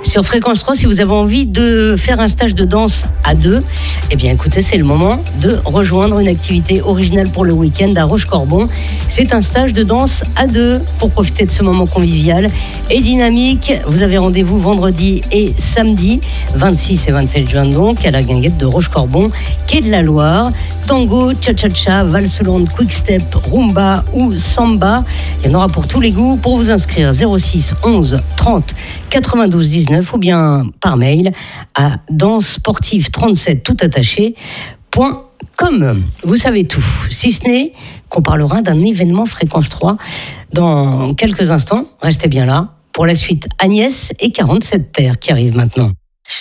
Sur Fréquence 3, si vous avez envie de faire un stage de danse à deux, eh bien écoutez, c'est le moment de rejoindre une activité originale pour le week-end à Rochecorbon. C'est un stage de danse à deux pour profiter de ce moment convivial et dynamique. Vous avez rendez-vous vendredi et samedi, 26 et 27 juin donc, à la guinguette de Rochecorbon, quai de la Loire. Tango, cha-cha-cha, valse-lente, quick-step, rumba ou samba. Il y en aura pour tous les goûts. Pour vous inscrire, 06 11 30 92 19 ou bien par mail à dansesportive37 tout attaché .com. Vous savez tout, si ce n'est qu'on parlera d'un événement Fréquence 3 dans quelques instants. Restez bien là. Pour la suite, Agnès et 47 Terres qui arrivent maintenant.